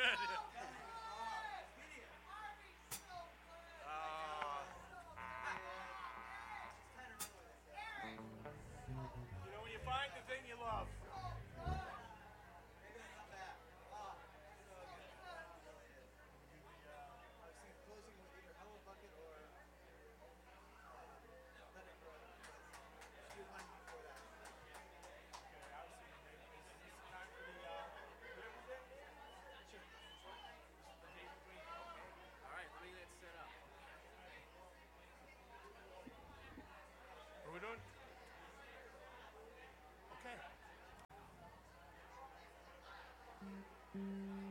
You know when you find the thing you love. All right, let me get set up. What are we doing? Okay.